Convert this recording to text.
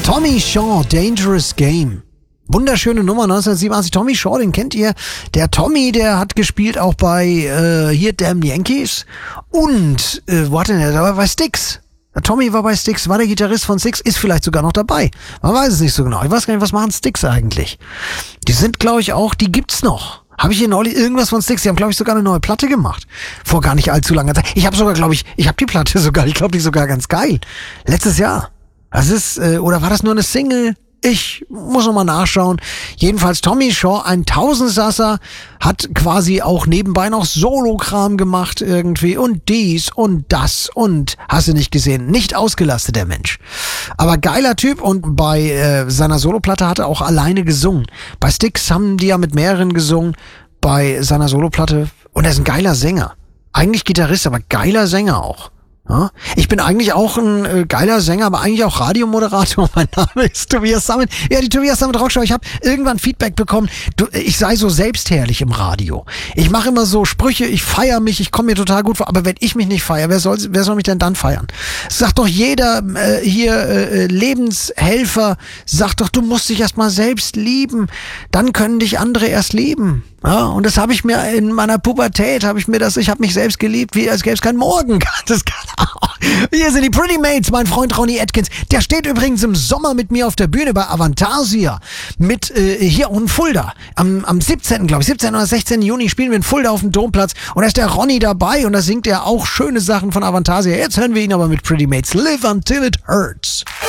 Tommy Shaw, Dangerous Game. Wunderschöne Nummer, 1987. Tommy Shaw, den kennt ihr. Der Tommy, der hat gespielt auch bei hier Damn Yankees. Und, wo hat denn der? Der war bei Styx. Der Tommy war bei Styx, war der Gitarrist von Styx, ist vielleicht sogar noch dabei. Man weiß es nicht so genau. Ich weiß gar nicht, was machen Styx eigentlich? Die sind, glaube ich, auch, die gibt's noch. Habe ich hier neulich irgendwas von Styx? Die haben, glaube ich, sogar eine neue Platte gemacht. Vor gar nicht allzu langer Zeit. Ich habe sogar, glaube ich habe die Platte sogar. Ich glaube, die ist sogar ganz geil. Letztes Jahr. Das ist, oder war das nur eine Single? Ich muss nochmal nachschauen. Jedenfalls Tommy Shaw, ein Tausendsasser, hat quasi auch nebenbei noch Solokram gemacht irgendwie und dies und das und hast du nicht gesehen. Nicht ausgelastet, der Mensch. Aber geiler Typ und bei seiner Soloplatte hat er auch alleine gesungen. Bei Styx haben die ja mit mehreren gesungen, bei seiner Soloplatte. Und er ist ein geiler Sänger. Eigentlich Gitarrist, aber geiler Sänger auch. Ja, ich bin eigentlich auch ein geiler Sänger, aber eigentlich auch Radiomoderator. Mein Name ist Tobias Sammet. Ja, die Tobias Sammet Rockshow. Ich habe irgendwann Feedback bekommen, ich sei so selbstherrlich im Radio. Ich mache immer so Sprüche, ich feiere mich, ich komme mir total gut vor. Aber wenn ich mich nicht feiere, wer soll mich denn dann feiern? Sagt doch jeder Lebenshelfer, sagt doch, du musst dich erst mal selbst lieben. Dann können dich andere erst lieben. Ja, und das habe ich mir in meiner Pubertät, ich habe mich selbst geliebt, wie als gäbe es keinen Morgen. Hier sind die Pretty Mates, mein Freund Ronnie Atkins. Der steht übrigens im Sommer mit mir auf der Bühne bei Avantasia. Mit hier in Fulda. Am 17. glaube ich, 17. oder 16. Juni spielen wir in Fulda auf dem Domplatz. Und da ist der Ronnie dabei und da singt er auch schöne Sachen von Avantasia. Jetzt hören wir ihn aber mit Pretty Mates. Live Until It Hurts.